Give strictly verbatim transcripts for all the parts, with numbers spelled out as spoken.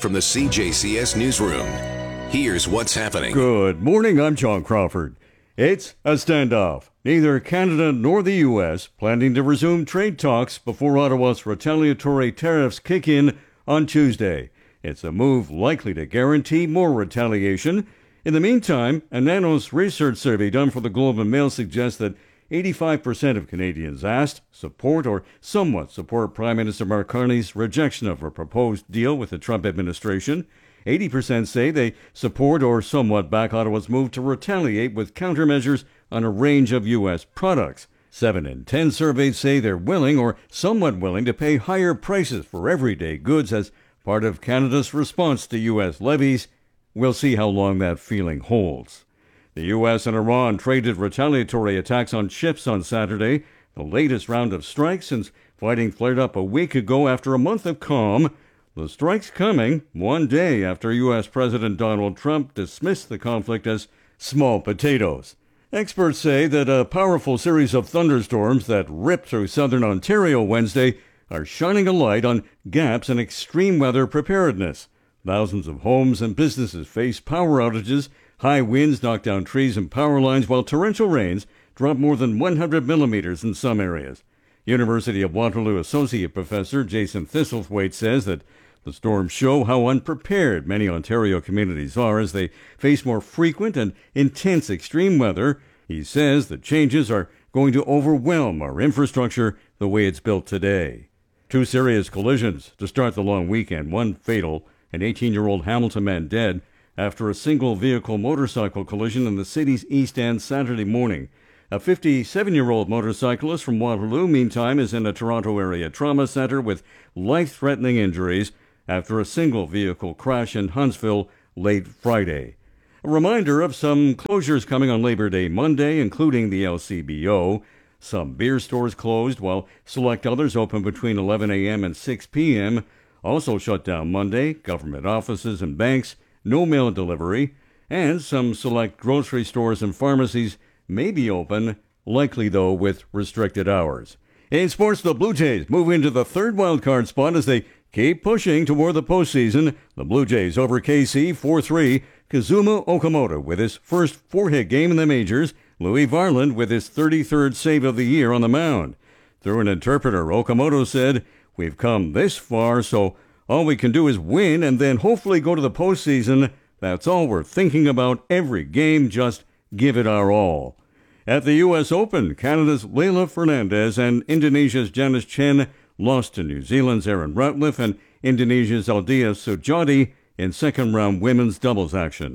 from the C J C S Newsroom. Here's what's happening. Good morning, I'm John Crawford. It's a standoff. Neither Canada nor the U S planning to resume trade talks before Ottawa's retaliatory tariffs kick in on Tuesday. It's a move likely to guarantee more retaliation. In the meantime, a Nanos research survey done for the Globe and Mail suggests that eighty-five percent of Canadians asked support or somewhat support Prime Minister Mark Carney's rejection of a proposed deal with the Trump administration. eighty percent say they support or somewhat back Ottawa's move to retaliate with countermeasures on a range of U S products. Seven in ten surveyed say they're willing or somewhat willing to pay higher prices for everyday goods as part of Canada's response to U S levies. We'll see how long that feeling holds. The U S and Iran traded retaliatory attacks on ships on Saturday, the latest round of strikes since fighting flared up a week ago after a month of calm. The strikes coming one day after U S President Donald Trump dismissed the conflict as small potatoes. Experts say that a powerful series of thunderstorms that ripped through southern Ontario Wednesday are shining a light on gaps in extreme weather preparedness. Thousands of homes and businesses face power outages. High winds knock down trees and power lines, while torrential rains drop more than one hundred millimeters in some areas. University of Waterloo Associate Professor Jason Thistlethwaite says that the storms show how unprepared many Ontario communities are as they face more frequent and intense extreme weather. He says the changes are going to overwhelm our infrastructure the way it's built today. Two serious collisions to start the long weekend, one fatal, an eighteen-year-old Hamilton man dead after a single-vehicle motorcycle collision in the city's East End Saturday morning. A fifty-seven-year-old motorcyclist from Waterloo, meantime, is in a Toronto area trauma center with life-threatening injuries after a single-vehicle crash in Huntsville late Friday. A reminder of some closures coming on Labor Day Monday, including the L C B O. Some beer stores closed, while select others open between eleven a.m. and six p.m. Also shut down Monday, government offices and banks, no mail delivery, and some select grocery stores and pharmacies may be open, likely though with restricted hours. In sports, the Blue Jays move into the third wildcard spot as they keep pushing toward the postseason. The Blue Jays over K C four three. Kazuma Okamoto with his first four-hit game in the majors. Louis Varland with his thirty-third save of the year on the mound. Through an interpreter, Okamoto said, "We've come this far, so all we can do is win and then hopefully go to the postseason. That's all we're thinking about every game. Just give it our all." At the U S Open, Canada's Leylah Fernandez and Indonesia's Janice Chen lost to New Zealand's Erin Routliffe and Indonesia's Aldia Sujati in second-round women's doubles action.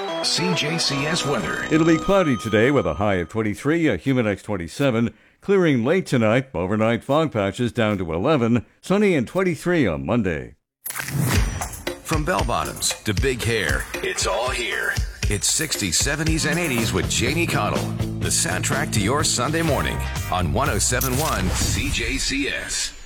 C J C S weather. It'll be cloudy today with a high of twenty-three, a humid X twenty-seven. Clearing late tonight, overnight fog patches down to eleven. Sunny and twenty-three on Monday. From bell bottoms to big hair, it's all here. It's sixties, seventies, and eighties with Janie Cottle. The soundtrack to your Sunday morning on one oh seven point one C J C S.